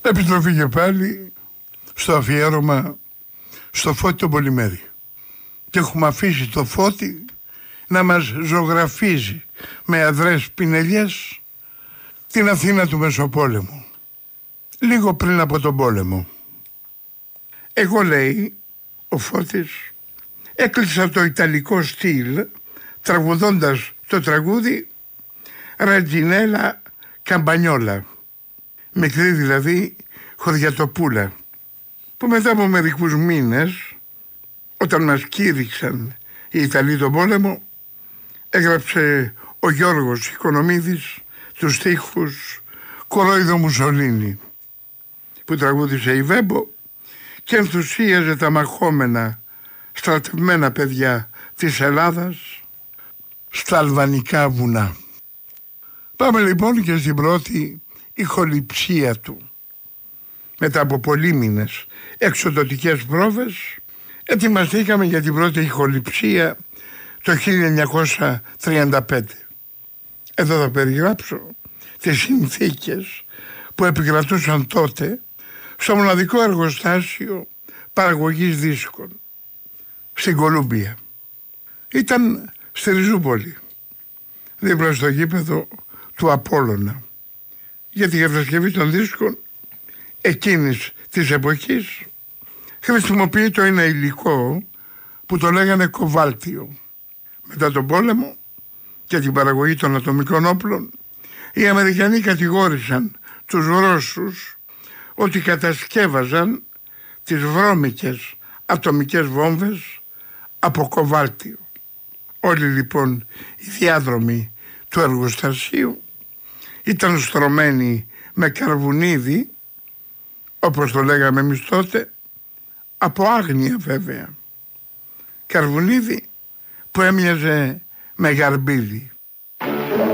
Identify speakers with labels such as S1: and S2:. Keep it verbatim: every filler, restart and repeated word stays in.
S1: Επιστροφή και πάλι στο αφιέρωμα στο Φώτη τον Πολυμέρη. Και έχουμε αφήσει το Φώτη να μας ζωγραφίζει με αδρές πινελιές την Αθήνα του Μεσοπόλεμου, λίγο πριν από τον πόλεμο. Εγώ, λέει ο Φώτης, έκλεισα το ιταλικό στυλ τραγουδώντας το τραγούδι Ρατζινέλα Καμπανιόλα, μικρή δηλαδή χωριατοπούλα, που μετά από μερικούς μήνες, όταν μας κήρυξαν οι Ιταλοί τον πόλεμο, έγραψε ο Γιώργος Οικονομίδης τους στίχους «Κορόιδο Μουσολίνη», που τραγούδισε η Βέμπο και ενθουσίαζε τα μαχόμενα στρατευμένα παιδιά της Ελλάδας στα αλβανικά βουνά. Πάμε λοιπόν και στην πρώτη ηχοληψία του. Μετά από πολύμηνες εξοδοτικές πρόβες, ετοιμαστήκαμε για την πρώτη ηχοληψία το χίλια εννιακόσια τριάντα πέντε. Εδώ θα περιγράψω τις συνθήκες που επικρατούσαν τότε στο μοναδικό εργοστάσιο παραγωγής δίσκων στην Κολούμπια. Ήταν στη Ριζούπολη, δίπλα στο γήπεδο του Απόλλωνα, για τη κατασκευή των δίσκων εκείνης της εποχής χρησιμοποιείται ένα υλικό που το λέγανε κοβάλτιο. Μετά τον πόλεμο και την παραγωγή των ατομικών όπλων, οι Αμερικανοί κατηγόρησαν τους Ρώσους ότι κατασκεύαζαν τις βρώμικες ατομικές βόμβες από κοβάλτιο. Όλοι λοιπόν οι διάδρομοι του εργοστασίου ήταν στρωμένοι με καρβουνίδι, όπως το λέγαμε εμείς τότε, από άγνοια βέβαια. Καρβουνίδι που έμοιαζε με γαρμπίδι.